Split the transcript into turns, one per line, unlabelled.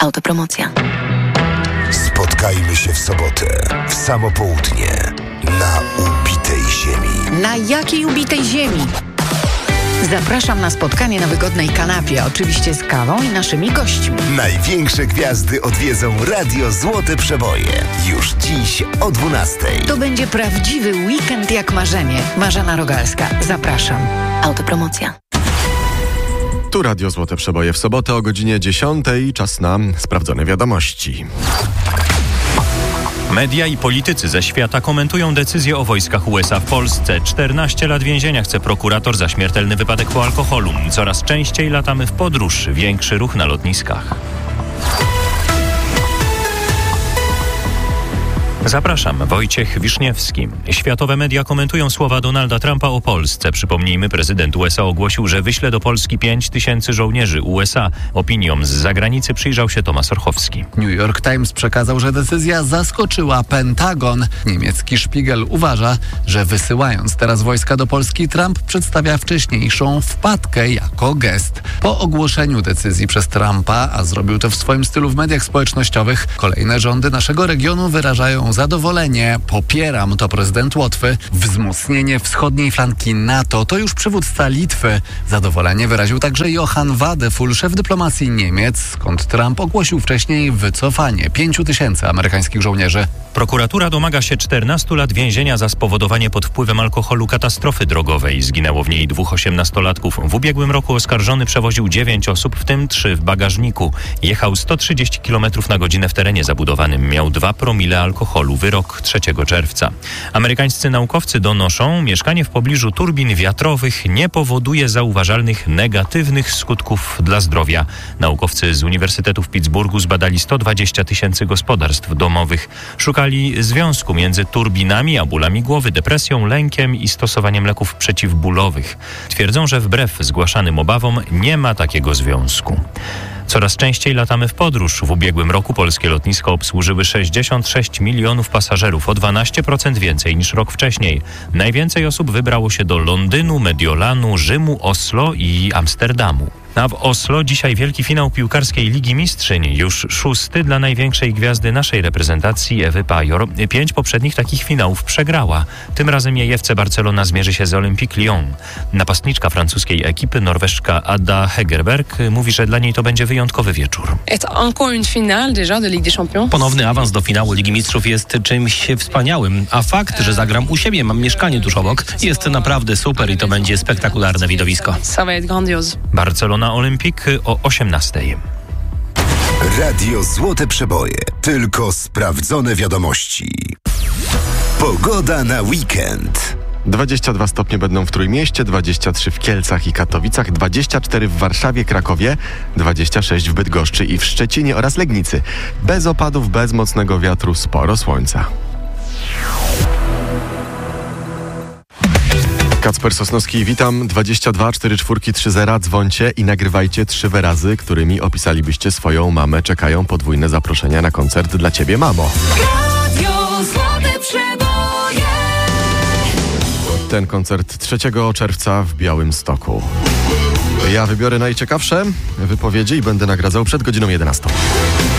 Autopromocja.
Spotkajmy się w sobotę, w samo południe, na ubitej ziemi.
Na jakiej ubitej ziemi? Zapraszam na spotkanie na wygodnej kanapie, oczywiście z kawą i naszymi gośćmi.
Największe gwiazdy odwiedzą Radio Złote Przeboje. Już dziś o 12:00.
To będzie prawdziwy weekend jak marzenie. Marzena Rogalska. Zapraszam.
Autopromocja.
Tu Radio Złote Przeboje w sobotę o godzinie 10:00. Czas na sprawdzone wiadomości.
Media i politycy ze świata komentują decyzję o wojskach USA w Polsce. 14 lat więzienia chce prokurator za śmiertelny wypadek po alkoholu. Coraz częściej latamy w podróż. Większy ruch na lotniskach. Zapraszam, Wojciech Wiszniewski. Światowe media komentują słowa Donalda Trumpa o Polsce. Przypomnijmy, prezydent USA ogłosił, że wyśle do Polski 5000 żołnierzy USA. Opiniom z zagranicy przyjrzał się Tomasz Orchowski.
New York Times przekazał, że decyzja zaskoczyła Pentagon. Niemiecki Spiegel uważa, że wysyłając teraz wojska do Polski, Trump przedstawia wcześniejszą wpadkę jako gest. Po ogłoszeniu decyzji przez Trumpa, a zrobił to w swoim stylu w mediach społecznościowych, kolejne rządy naszego regionu wyrażają zadowolenie. Popieram, to prezydent Łotwy. Wzmocnienie wschodniej flanki NATO to już przywódca Litwy. Zadowolenie wyraził także Johann Wadefull, szef dyplomacji Niemiec, skąd Trump ogłosił wcześniej wycofanie 5000 amerykańskich żołnierzy.
Prokuratura domaga się 14 lat więzienia za spowodowanie pod wpływem alkoholu katastrofy drogowej. Zginęło w niej 2 18-latków. W ubiegłym roku oskarżony przewoził 9 osób, w tym 3 w bagażniku. Jechał 130 km na godzinę w terenie zabudowanym. Miał 2 promile alkoholu. Wyrok 3 czerwca. Amerykańscy naukowcy donoszą, mieszkanie w pobliżu turbin wiatrowych nie powoduje zauważalnych negatywnych skutków dla zdrowia. Naukowcy z Uniwersytetu w Pittsburghu zbadali 120 000 gospodarstw domowych. Szukali związku między turbinami a bólami głowy, depresją, lękiem i stosowaniem leków przeciwbólowych. Twierdzą, że wbrew zgłaszanym obawom nie ma takiego związku. Coraz częściej latamy w podróż. W ubiegłym roku polskie lotniska obsłużyły 66 milionów pasażerów, o 12% więcej niż rok wcześniej. Najwięcej osób wybrało się do Londynu, Mediolanu, Rzymu, Oslo i Amsterdamu. A w Oslo dzisiaj wielki finał piłkarskiej Ligi Mistrzyń, już 6. dla największej gwiazdy naszej reprezentacji Ewy Pajor. 5 poprzednich takich finałów przegrała. Tym razem jej FC Barcelona zmierzy się z Olympique Lyon. Napastniczka francuskiej ekipy, Norweżka Ada Hegerberg, mówi, że dla niej to będzie wyjątkowy wieczór.
Ponowny awans do finału Ligi Mistrzów jest czymś wspaniałym, a fakt, że zagram u siebie, mam mieszkanie tuż obok, jest naprawdę super i to będzie spektakularne widowisko.
Barcelona Olimpik o 18:00.
Radio Złote Przeboje. Tylko sprawdzone wiadomości. Pogoda na weekend.
22 stopnie będą w Trójmieście, 23 w Kielcach i Katowicach, 24 w Warszawie, Krakowie, 26 w Bydgoszczy i w Szczecinie oraz Legnicy. Bez opadów, bez mocnego wiatru, sporo słońca. Kacper Sosnowski, witam. 22 44 30. Dzwońcie i nagrywajcie 3 wyrazy, którymi opisalibyście swoją mamę. Czekają podwójne zaproszenia na koncert dla ciebie, mamo.
Radio Złote Przeboje.
Ten koncert 3 czerwca w Białymstoku. Ja wybiorę najciekawsze wypowiedzi i będę nagradzał przed godziną 11.